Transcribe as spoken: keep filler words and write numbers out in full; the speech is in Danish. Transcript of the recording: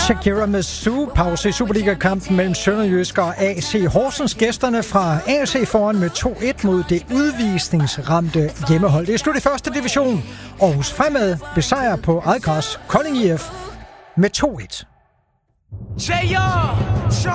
Shakira med Zoo. Pause i Superliga-kampen mellem Sønderjysk og A C Horsens. Gæsterne fra A C foran med to et mod det udvisningsramte hjemmehold. Det er slut i første division. Aarhus Fremad besejrer på eget græs Kolding I F med to et.